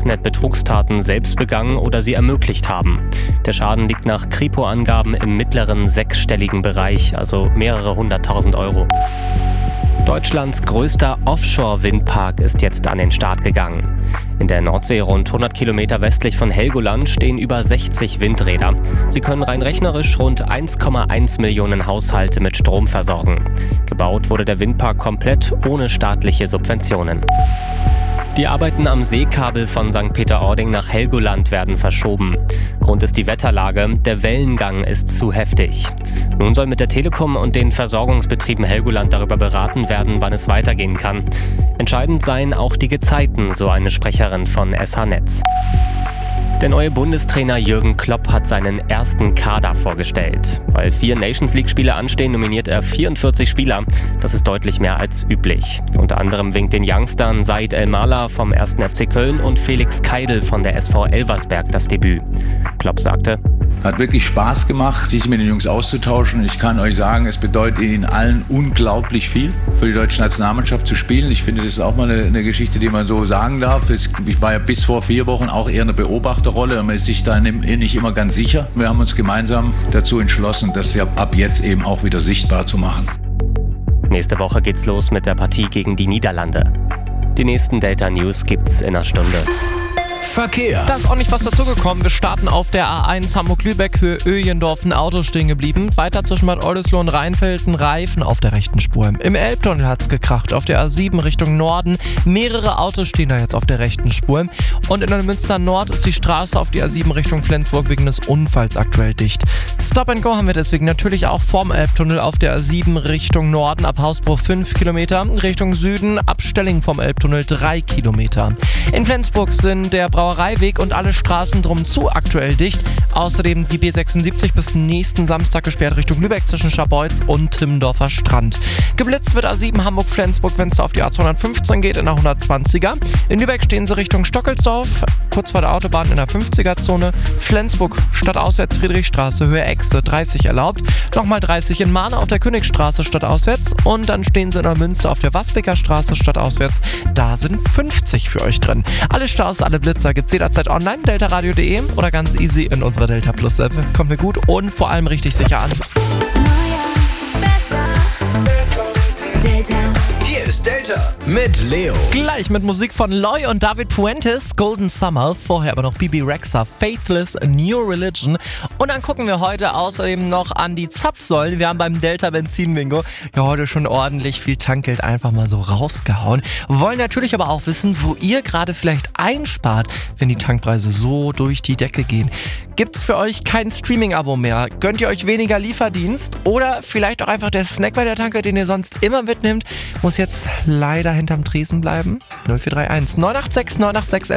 Darknet-Betrugstaten selbst begangen oder sie ermöglicht haben. Der Schaden liegt nach Kripo-Angaben im mittleren sechsstelligen Bereich, also mehrere 100.000 Euro. Deutschlands größter Offshore-Windpark ist jetzt an den Start gegangen. In der Nordsee, rund 100 Kilometer westlich von Helgoland, stehen über 60 Windräder. Sie können rein rechnerisch rund 1,1 Millionen Haushalte mit Strom versorgen. Gebaut wurde der Windpark komplett ohne staatliche Subventionen. Die Arbeiten am Seekabel von St. Peter-Ording nach Helgoland werden verschoben. Grund ist die Wetterlage, der Wellengang ist zu heftig. Nun soll mit der Telekom und den Versorgungsbetrieben Helgoland darüber beraten werden, wann es weitergehen kann. Entscheidend seien auch die Gezeiten, so eine Sprecherin von SH Netz. Der neue Bundestrainer Jürgen Klopp hat seinen ersten Kader vorgestellt. Weil 4 Nations-League-Spiele anstehen, nominiert er 44 Spieler. Das ist deutlich mehr als üblich. Unter anderem winkt den Youngstern Said El-Mala vom 1. FC Köln und Felix Keidel von der SV Elversberg das Debüt. Klopp sagte: Hat wirklich Spaß gemacht, sich mit den Jungs auszutauschen. Ich kann euch sagen, es bedeutet ihnen allen unglaublich viel, für die deutsche Nationalmannschaft zu spielen. Ich finde, das ist auch mal eine Geschichte, die man so sagen darf. Ich war ja bis vor 4 Wochen auch eher eine Beobachterrolle und man ist sich da nicht immer ganz sicher. Wir haben uns gemeinsam dazu entschlossen, das ja ab jetzt eben auch wieder sichtbar zu machen. Nächste Woche geht's los mit der Partie gegen die Niederlande. Die nächsten Delta News gibt's in einer Stunde. Verkehr. Da ist ordentlich was dazugekommen. Wir starten auf der A1 Hamburg-Lübeck, Höhe Öjendorf, ein Auto stehen geblieben. Weiter zwischen Bad Oldesloe und Rheinfelden, Reifen auf der rechten Spur. Im Elbtunnel hat's gekracht. Auf der A7 Richtung Norden. Mehrere Autos stehen da jetzt auf der rechten Spur. Und in der Münster Nord ist die Straße auf die A7 Richtung Flensburg wegen des Unfalls aktuell dicht. Stop and Go haben wir deswegen natürlich auch vorm Elbtunnel auf der A7 Richtung Norden. Ab Hausbruch 5 Kilometer. Richtung Süden ab Stelling vom Elbtunnel 3 Kilometer. In Flensburg sind der Brauereiweg und alle Straßen drumzu aktuell dicht. Außerdem die B76 bis nächsten Samstag gesperrt Richtung Lübeck zwischen Scharbeutz und Timmendorfer Strand. Geblitzt wird A7 Hamburg-Flensburg, wenn es da auf die A215 geht, in der 120er. In Lübeck stehen sie Richtung Stockelsdorf, kurz vor der Autobahn in der 50er-Zone. Flensburg stadtauswärts Friedrichstraße, Höhe Äxte 30 erlaubt. Nochmal 30 in Mahne auf der Königstraße stadtauswärts. Und dann stehen sie in der Münster auf der Wasbeker Straße stadtauswärts. Da sind 50 für euch drin. Alle Staus, alle Blitzer gibt's jederzeit online, deltaradio.de oder ganz easy in unserer Delta Plus App. Kommt mir gut und vor allem richtig sicher an. Delta. Hier ist Delta mit Leo. Gleich mit Musik von Loy und David Puentes, Golden Summer. Vorher aber noch Bibi Rexha, Faithless, New Religion. Und dann gucken wir heute außerdem noch an die Zapfsäulen. Wir haben beim Delta Benzin Bingo ja heute schon ordentlich viel Tankgeld einfach mal so rausgehauen. Wollen natürlich aber auch wissen, wo ihr gerade vielleicht einspart, wenn die Tankpreise so durch die Decke gehen. Gibt's für euch kein Streaming-Abo mehr? Gönnt ihr euch weniger Lieferdienst? Oder vielleicht auch einfach der Snack bei der Tanke, den ihr sonst immer mitnimmt, muss jetzt leider hinterm Tresen bleiben? 0431 986 986